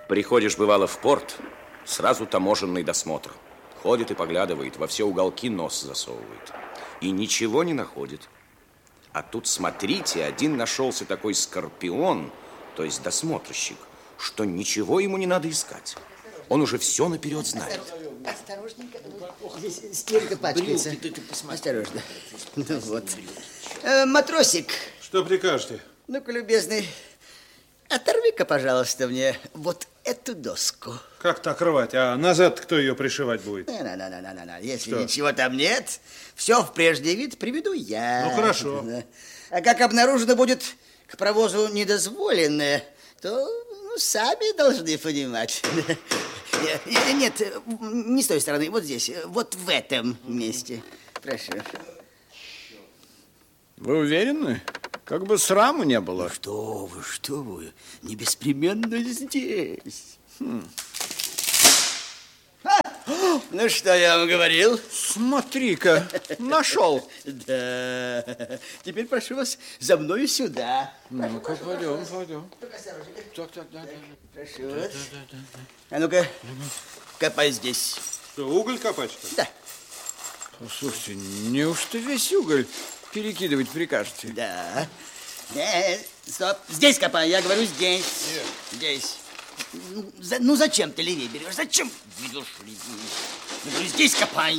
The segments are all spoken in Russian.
Приходишь, бывало, в порт, сразу таможенный досмотр. Ходит и поглядывает, во все уголки нос засовывает. И ничего не находит. А тут, смотрите, один нашелся такой скорпион, то есть досмотрщик, что ничего ему не надо искать. Он уже все наперед знает. Осторожненько. Здесь стелька пачкается. Осторожно. Ну вот. Матросик. Что прикажете? Ну-ка, любезный, оторви-ка, пожалуйста, мне вот эту доску. Как так рвать? А назад кто ее пришивать будет? Если Что? ничего там нет, все в прежний вид приведу я. Ну, хорошо. А как обнаружено будет к провозу недозволенное, то сами должны понимать. Нет, не с той стороны, вот здесь, вот в этом месте. Прошу. Вы уверены? Как бы сраму не было. Что вы, не беспременно здесь. Ну, что я вам говорил? Смотри-ка, нашел. Да. Теперь прошу вас за мною сюда. Ну-ка, пойдем. Только осторожнее. Так, да. Прошу вас. А ну-ка, копай здесь. Что, уголь копать, что ли? Да. Слушайте, неужто весь уголь перекидывать прикажете? Да. Стоп. Здесь копай, я говорю здесь. Нет. Здесь. Ну, зачем ты левее берешь? Зачем ведешь левее? Я говорю, здесь копай.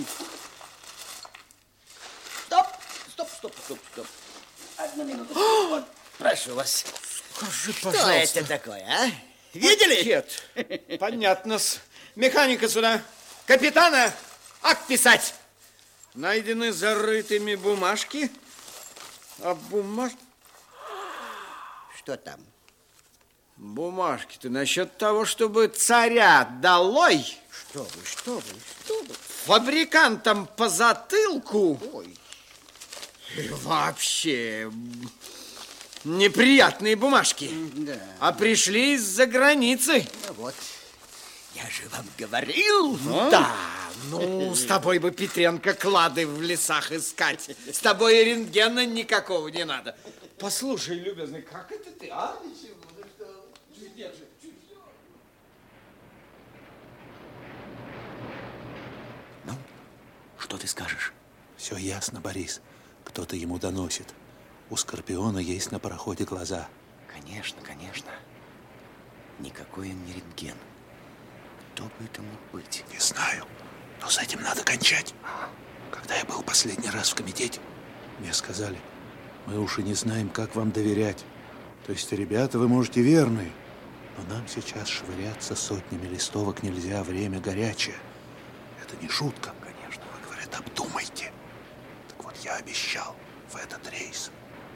Стоп. Одну минуту. Вот, прошу вас. Скажи, Что пожалуйста. это такое, а? Видели? Пакет. Понятно-с. Механика сюда. Капитана, акт писать. Найдены зарытыми бумажки. А Что там? Бумажки-то насчет того, чтобы царя долой. Что вы? Фабрикантам по затылку. Ой. И вообще неприятные бумажки. Да. А пришли из-за границы. Ну вот. Я же вам говорил. Да, ну, с тобой бы, Петренко, клады в лесах искать. С тобой и рентгена никакого не надо. Послушай, любезный, как это ты, а? Ну, что ты скажешь? Все ясно, Борис. Кто-то ему доносит. У Скорпиона есть на пароходе глаза. Конечно. Никакой он не рентген. Кто бы это мог быть? Не знаю, но с этим надо кончать. Когда я был последний раз в комитете, мне сказали, мы уж и не знаем, как вам доверять. То есть, ребята, вы, можете, верные, но нам сейчас швыряться сотнями листовок нельзя, время горячее. Это не шутка. Конечно. Вы, говорят, обдумайте. Так вот, я обещал в этот рейс.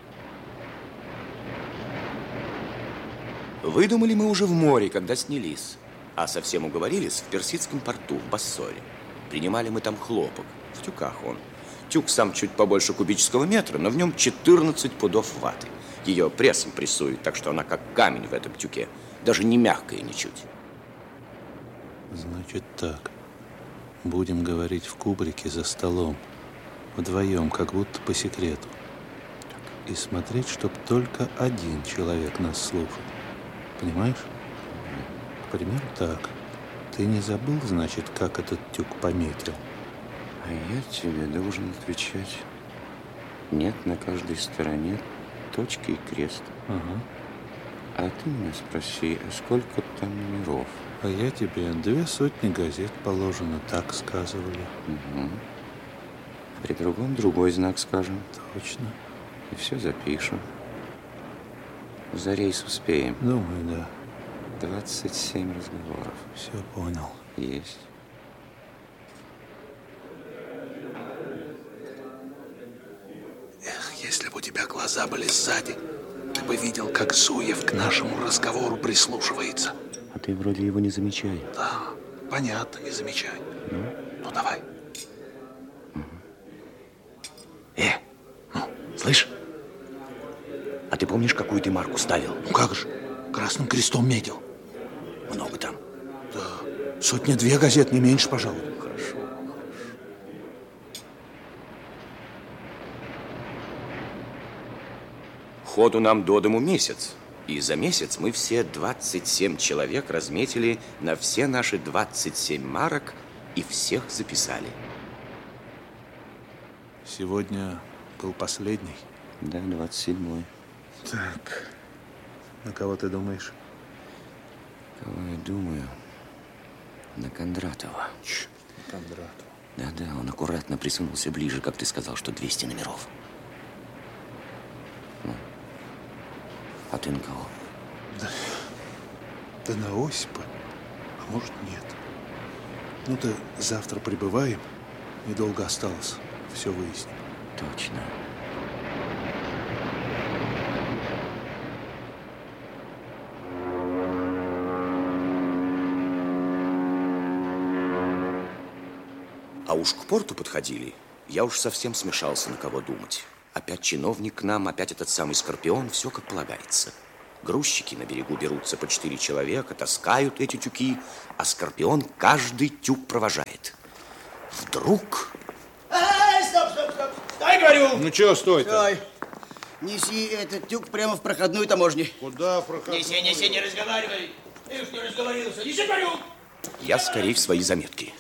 Выдумали мы уже в море, когда снялись. А совсем уговорились в Персидском порту, в Бассоре. Принимали мы там хлопок, в тюках он. Тюк сам чуть побольше кубического метра, но в нем 14 пудов ваты. Ее прессом прессуют, так что она как камень в этом тюке. Даже не мягкая ничуть. Значит так. Будем говорить в кубрике за столом. Вдвоем, как будто по секрету. И смотреть, чтоб только один человек нас слушал. Понимаешь? К примеру, так. Ты не забыл, значит, как этот тюк пометил? А я тебе должен отвечать. Нет на каждой стороне точка и крест. Ага. А ты меня спроси, сколько там номеров? А я тебе 200 газет положено, так сказывали. Угу. При другом другой знак скажем. Точно. И все запишем. За рейс успеем. Думаю, да. 27 разговоров. Все понял. Есть. Эх, если бы у тебя глаза были сзади, ты бы видел, как Зуев к нашему разговору прислушивается. А ты вроде его не замечай. Да, понятно, не замечай. Ну, давай. Ну, слышь? А ты помнишь, какую ты марку ставил? Ну как же, красным крестом метил. Много там? Да, 100-2 газет, не меньше, пожалуй. Хорошо. Ходу нам до дому месяц. И за месяц мы все 27 человек разметили на все наши 27 марок и всех записали. Сегодня был последний. Да, 27-й. Так, на кого ты думаешь? Кого я думаю? На Кондратова. Кондратов. Да, он аккуратно присунулся ближе, как ты сказал, что 200 номеров. Ну, а ты на кого? Да на Осипа. А может, нет. Ну-то завтра прибываем. Недолго осталось. Все выясним. Точно. А уж к порту подходили, я уж совсем смешался, на кого думать. Опять чиновник к нам, опять этот самый Скорпион, все как полагается. Грузчики на берегу берутся по 4 человека, таскают эти тюки, а Скорпион каждый тюк провожает. Вдруг... Стоп! Стой, говорю! Ну, чего стой-то? Стой. Неси этот тюк прямо в проходную таможни. Куда проходить? Неси, не разговаривай. Ты уж не разговорился. Неси, говорю! Я скорее в свои заметки.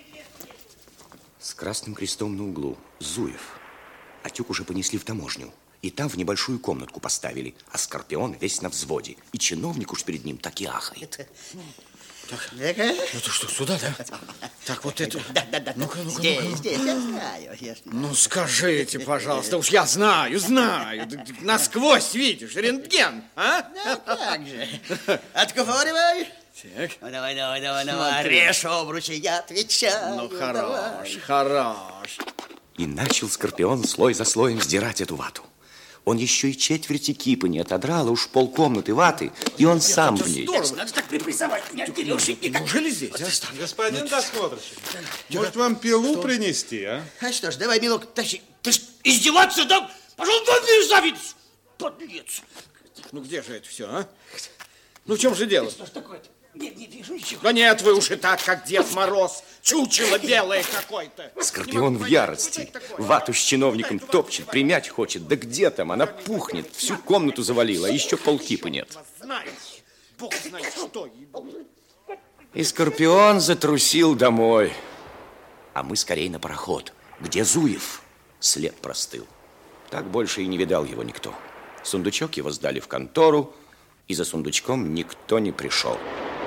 С красным крестом на углу. Зуев. А тюк уже понесли в таможню. И там в небольшую комнатку поставили. А Скорпион весь на взводе. И чиновник уж перед ним так и ахает. Так, ну ты что, сюда, да? Так, вот это... Да. Ну-ка. Здесь, я знаю. Ну, скажите, пожалуйста, уж я знаю. Насквозь видишь, рентген, а? Да, как же. Отковыривай. Так. Ну, давай. Режь обручи, я отвечаю. Ну, хорош. И начал Скорпион слой за слоем сдирать эту вату. Он еще и четверти кипы не отодрал, а уж полкомнаты ваты, и он сам в ней. Надо так припрессовать меня, Кирюшенька. Неужели здесь, а? Господин досмотрщик, может, вам пилу принести, а? А что ж, давай, милок, тащи. Ты ж издеваться, да? Пошел вон, мерзавец! Подлец! Ну, где же это все, а? Ну, в чем же дело? Что ж такое-то? Не вижу ничего. Да нет, вы уж и так, как Дед Мороз. Чучело белое какое-то. Скорпион в ярости. Вату с чиновником топчет, примять хочет. Да где там? Она пухнет, всю комнату завалила, а еще полкипы нет. Знаете, Бог знает что. И Скорпион затрусил домой. А мы скорее на пароход. Где Зуев? След простыл. Так больше и не видал его никто. Сундучок его сдали в контору, и за сундучком никто не пришел.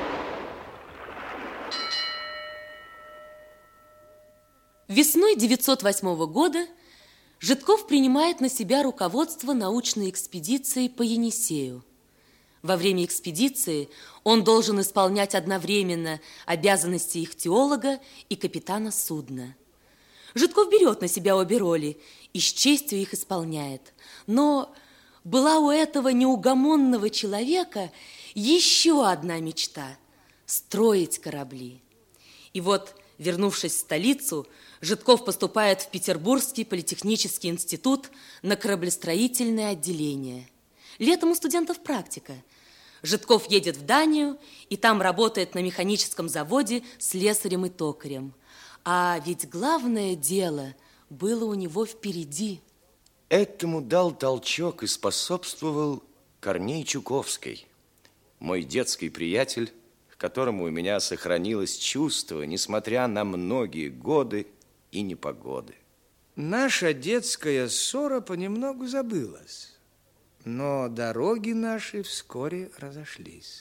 Весной 908 года Жидков принимает на себя руководство научной экспедицией по Енисею. Во время экспедиции он должен исполнять одновременно обязанности ихтиолога и капитана судна. Жидков берет на себя обе роли и с честью их исполняет. Но была у этого неугомонного человека еще одна мечта – строить корабли. И вот, вернувшись в столицу, Жидков поступает в Петербургский политехнический институт на кораблестроительное отделение. Летом у студентов практика. Жидков едет в Данию и там работает на механическом заводе слесарем и токарем. А ведь главное дело было у него впереди. Этому дал толчок и способствовал Корней Чуковский, мой детский приятель, к которому у меня сохранилось чувство, несмотря на многие годы и непогоды. Наша детская ссора понемногу забылась, но дороги наши вскоре разошлись.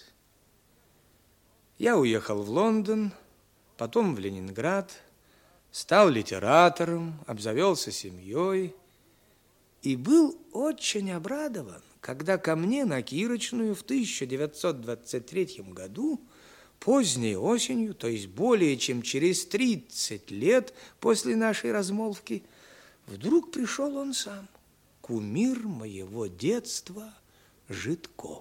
Я уехал в Лондон, потом в Ленинград, стал литератором, обзавелся семьей и был очень обрадован, когда ко мне на Кирочную в 1923 году поздней осенью, то есть более чем через 30 лет после нашей размолвки, вдруг пришел он сам, кумир моего детства Жидков.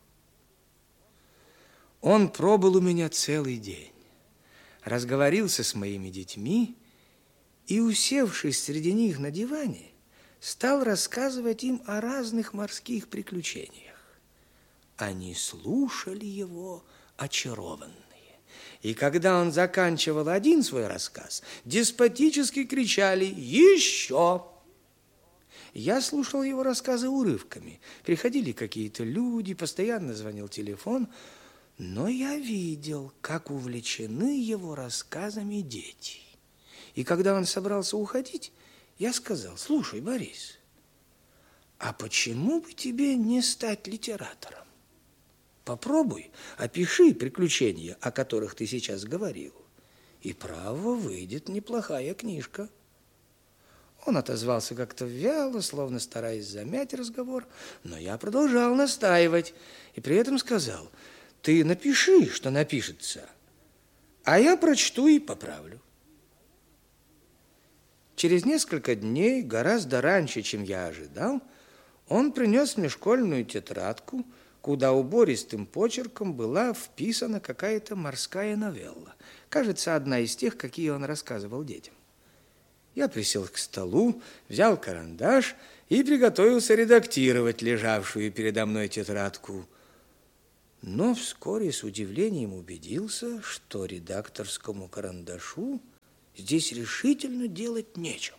Он пробыл у меня целый день, разговорился с моими детьми и, усевшись среди них на диване, стал рассказывать им о разных морских приключениях. Они слушали его очарованные. И когда он заканчивал один свой рассказ, деспотически кричали «Еще!». Я слушал его рассказы урывками. Приходили какие-то люди, постоянно звонил телефон. Но я видел, как увлечены его рассказами дети. И когда он собрался уходить, я сказал: слушай, Борис, а почему бы тебе не стать литератором? Попробуй, опиши приключения, о которых ты сейчас говорил. И право, выйдет неплохая книжка. Он отозвался как-то вяло, словно стараясь замять разговор, но я продолжал настаивать и при этом сказал: ты напиши, что напишется, а я прочту и поправлю. Через несколько дней, гораздо раньше, чем я ожидал, он принес мне школьную тетрадку, куда убористым почерком была вписана какая-то морская новелла. Кажется, одна из тех, какие он рассказывал детям. Я присел к столу, взял карандаш и приготовился редактировать лежавшую передо мной тетрадку. Но вскоре с удивлением убедился, что редакторскому карандашу здесь решительно делать нечего.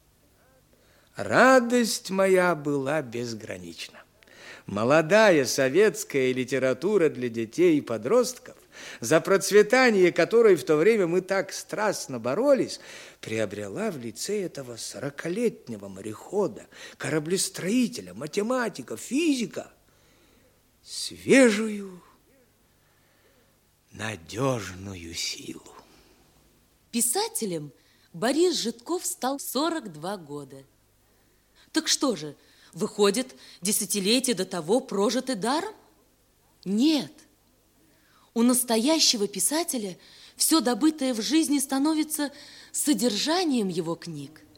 Радость моя была безгранична. Молодая советская литература для детей и подростков, за процветание которой в то время мы так страстно боролись, приобрела в лице этого 40-летнего морехода, кораблестроителя, математика, физика свежую, надежную силу. Писателем Борис Житков стал в 42 года. Так что же, выходит, десятилетия до того прожиты даром? Нет. У настоящего писателя все добытое в жизни становится содержанием его книг.